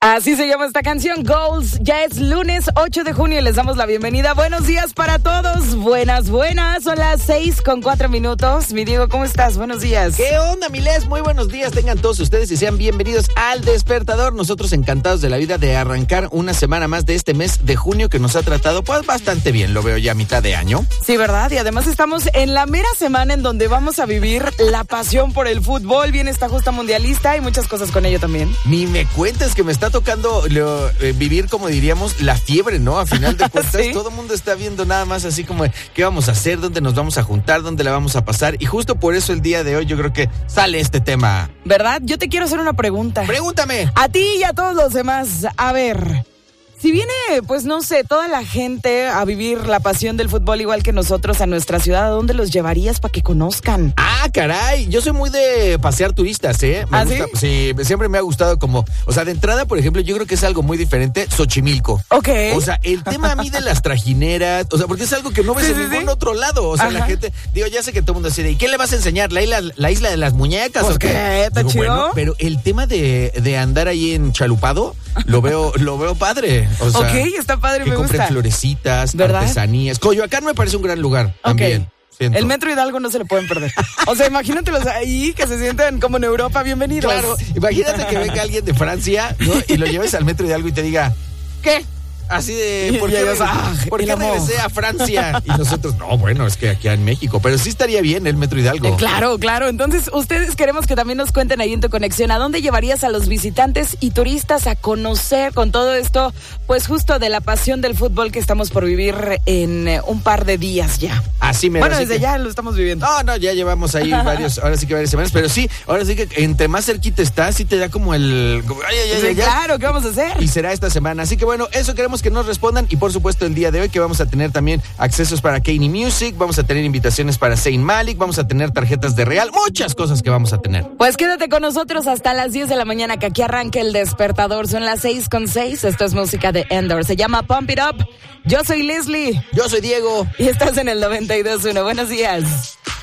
Así se llama esta canción, Goals. Ya es lunes 8 de junio y les damos la bienvenida. Buenos días para todos. Buenas. Son las 6:04. Mi Diego, ¿cómo estás? Buenos días. ¿Qué onda, Miles? Muy buenos días tengan todos ustedes y sean bienvenidos al Despertador. Nosotros encantados de la vida de arrancar una semana más de este mes de junio que nos ha tratado pues bastante bien. Lo veo ya a mitad de año. Sí, ¿verdad? Y además estamos en la mera semana en donde vamos a vivir la pasión por el fútbol. Viene esta justa mundialista y muchas cosas con ello también. Ni me cuentes que me está tocando vivir, como diríamos, la fiebre, ¿no? A final de cuentas, ¿Sí? Todo el mundo está viendo nada más así como qué vamos a hacer, dónde nos vamos a juntar, dónde la vamos a pasar. Y justo por eso el día de hoy yo creo que sale este tema. ¿Verdad? Yo te quiero hacer una pregunta. Pregúntame. A ti y a todos los demás. A ver, si viene, pues no sé, toda la gente a vivir la pasión del fútbol igual que nosotros a nuestra ciudad, ¿a dónde los llevarías para que conozcan? Ah, caray, yo soy muy de pasear turistas, ¿eh? ¿Ah, gusta, sí, siempre me ha gustado como, o sea, de entrada, por ejemplo, yo creo que es algo muy diferente, Xochimilco. Ok. O sea, el tema a mí de las trajineras, o sea, porque es algo que no ves en ningún otro lado, o sea, Ajá. la gente, digo, ya sé que todo el mundo así de, ¿y qué le vas a enseñar? ¿La isla de las muñecas Pues o qué? qué, ¿está Digo, chido? bueno, pero el tema de andar ahí en Chalupado, lo veo padre, o sea. Ok, está padre, que me compren gusta. florecitas, ¿Verdad? artesanías. Coyoacán me parece un gran lugar también. Siento. El Metro Hidalgo no se le pueden perder. O sea, imagínatelos ahí que se sienten como en Europa, bienvenidos. Claro, imagínate que venga alguien de Francia, ¿no? Y lo lleves al Metro Hidalgo y te diga, ¿qué? Así de, ¿por Y qué, ellos, ¿por el qué amor. regresé a Francia? Y nosotros, no, bueno, es que aquí en México, pero sí estaría bien el Metro Hidalgo. Claro. Entonces, ustedes queremos que también nos cuenten ahí en Tu Conexión, ¿a dónde llevarías a los visitantes y turistas a conocer con todo esto, pues justo de la pasión del fútbol que estamos por vivir en un par de días ya? Así me Bueno, desde ya lo estamos viviendo. No, ya llevamos ahí varias semanas, pero sí, ahora sí que entre más cerquita está, sí te da como el... Sí, claro, ¿qué vamos a hacer? Y será esta semana. Así que bueno, eso queremos que nos respondan. Y por supuesto el día de hoy que vamos a tener también accesos para Kanye Music, vamos a tener invitaciones para Zayn Malik, vamos a tener tarjetas de Real, muchas cosas que vamos a tener. Pues quédate con nosotros hasta las 10 de la mañana que aquí arranque el Despertador. Son las 6:06. Esto es música de Endor. Se llama Pump It Up. Yo soy Leslie. Yo soy Diego. Y estás en el 92.1. Buenos días.